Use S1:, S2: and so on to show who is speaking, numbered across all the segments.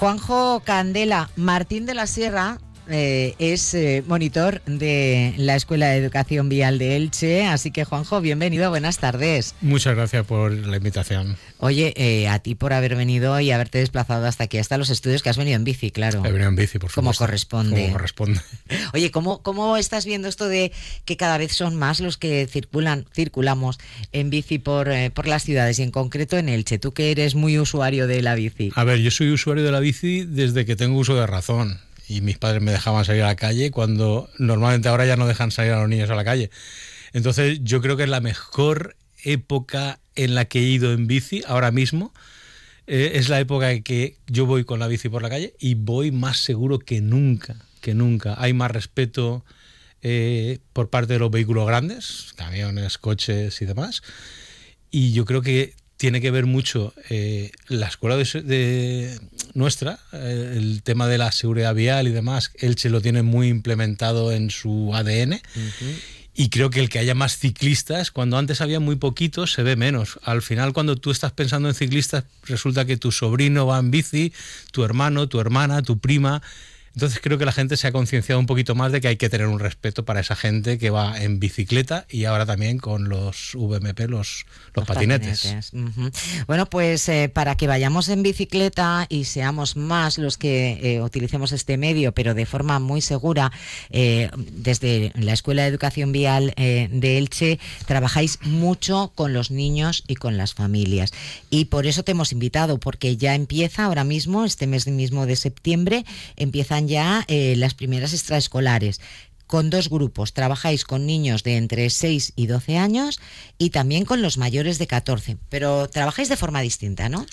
S1: Juanjo Candela Martín de la Sierra es monitor de la Escuela de Educación Vial de Elche. Así que, Juanjo, bienvenido, buenas tardes.
S2: Muchas gracias por la invitación.
S1: Oye, a ti por haber venido y haberte desplazado hasta aquí, hasta los estudios, que has venido en bici, claro.
S2: He venido en bici, por supuesto.
S1: Como corresponde.
S2: Como corresponde.
S1: Oye, ¿cómo estás viendo esto de que cada vez son más los que circulamos en bici por las ciudades y en concreto en Elche? Tú que eres muy usuario de la bici.
S2: A ver, yo soy usuario de la bici desde que tengo uso de razón. Y mis padres me dejaban salir a la calle cuando normalmente ahora ya no dejan salir a los niños a la calle. Entonces yo creo que es la mejor época en la que he ido en bici ahora mismo. Es la época en que yo voy con la bici por la calle y voy más seguro que nunca, que nunca. Hay más respeto por parte de los vehículos grandes, camiones, coches y demás. Y yo creo que tiene que ver mucho la escuela de nuestra, el tema de la seguridad vial y demás. Elche lo tiene muy implementado en su ADN. Uh-huh. Y creo que el que haya más ciclistas, cuando antes había muy poquitos, se ve menos. Al final, cuando tú estás pensando en ciclistas, resulta que tu sobrino va en bici, tu hermano, tu hermana, tu prima. Entonces creo que la gente se ha concienciado un poquito más de que hay que tener un respeto para esa gente que va en bicicleta y ahora también con los VMP, los patinetes.
S1: Uh-huh. Bueno, pues para que vayamos en bicicleta y seamos más los que utilicemos este medio, pero de forma muy segura, desde la Escuela de Educación Vial de Elche trabajáis mucho con los niños y con las familias. Y por eso te hemos invitado, porque ya empieza ahora mismo, este mes mismo de septiembre, empiezan ya las primeras extraescolares, con dos grupos. Trabajáis con niños de entre 6 y 12 años y también con los mayores de 14, pero trabajáis de forma distinta, ¿no?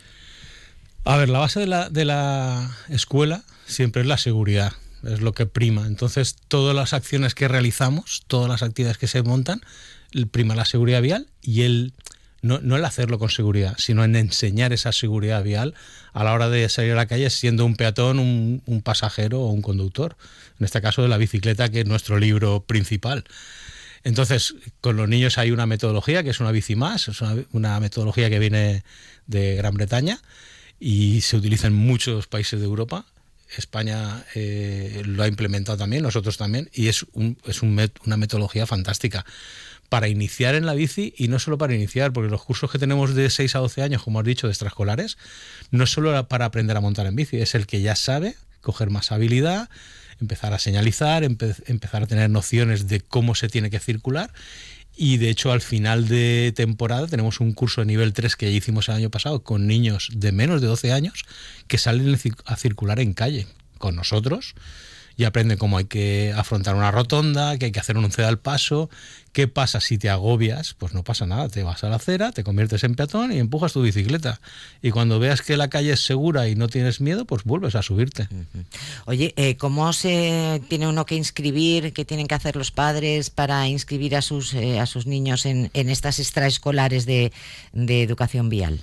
S2: A ver, la base de la escuela siempre es la seguridad, es lo que prima. Entonces, todas las acciones que realizamos, todas las actividades que se montan, prima la seguridad vial y no el hacerlo con seguridad, sino en enseñar esa seguridad vial a la hora de salir a la calle siendo un peatón, un pasajero o un conductor. En este caso de la bicicleta, que es nuestro libro principal. Entonces, con los niños hay una metodología que es una bici más, es una metodología que viene de Gran Bretaña y se utiliza en muchos países de Europa. España lo ha implementado también, nosotros también, y es una metodología fantástica para iniciar en la bici, y no solo para iniciar, porque los cursos que tenemos de 6 a 12 años, como has dicho, de extraescolares, no es solo para aprender a montar en bici, es el que ya sabe coger más habilidad, empezar a señalizar, empezar a tener nociones de cómo se tiene que circular. Y de hecho al final de temporada tenemos un curso de nivel 3 que ya hicimos el año pasado con niños de menos de 12 años que salen a circular en calle con nosotros y aprenden cómo hay que afrontar una rotonda, que hay que hacer un ceda al paso. ¿Qué pasa si te agobias? Pues no pasa nada, te vas a la acera, te conviertes en peatón y empujas tu bicicleta. Y cuando veas que la calle es segura y no tienes miedo, pues vuelves a subirte.
S1: Uh-huh. Oye, ¿cómo se tiene uno que inscribir? ¿Qué tienen que hacer los padres para inscribir a sus niños en estas extraescolares de educación vial?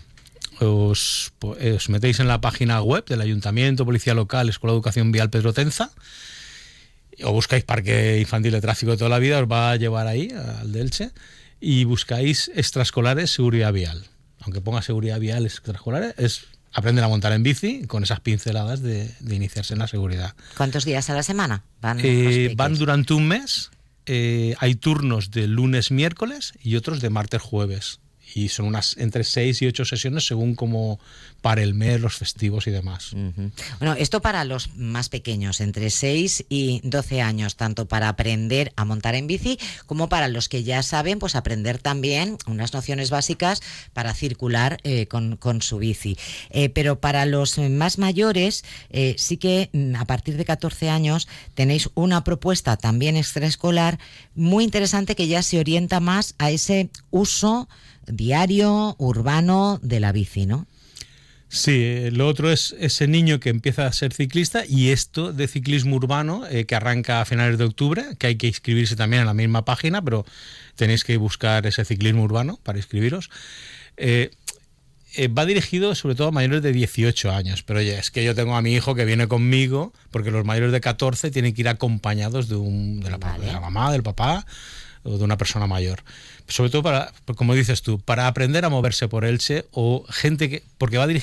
S2: Os metéis en la página web del Ayuntamiento, Policía Local, Escuela de Educación Vial Pedro Tenza, o buscáis Parque Infantil de Tráfico de toda la vida, os va a llevar ahí, al de Elche, y buscáis extraescolares seguridad vial. Aunque ponga seguridad vial extraescolares, es aprender a montar en bici con esas pinceladas de iniciarse en la seguridad.
S1: ¿Cuántos días a la semana van?
S2: Van durante un mes, hay turnos de lunes, miércoles y otros de martes, jueves. Y son entre 6 y 8 sesiones según como para el mes, los festivos y demás.
S1: Uh-huh. Bueno, esto para los más pequeños, entre 6 y 12 años, tanto para aprender a montar en bici como para los que ya saben, pues aprender también unas nociones básicas para circular con su bici. Pero para los más mayores, sí que a partir de 14 años tenéis una propuesta también extraescolar muy interesante que ya se orienta más a ese uso diario, urbano de la bici, ¿no?
S2: Sí, lo otro es ese niño que empieza a ser ciclista y esto de ciclismo urbano que arranca a finales de octubre, que hay que inscribirse también en la misma página, pero tenéis que buscar ese ciclismo urbano para inscribiros. Va dirigido sobre todo a mayores de 18 años, pero oye, es que yo tengo a mi hijo que viene conmigo porque los mayores de 14 tienen que ir acompañados de la mamá, del papá o de una persona mayor. Sobre todo para, como dices tú, para aprender a moverse por Elche o gente que, porque va dirigido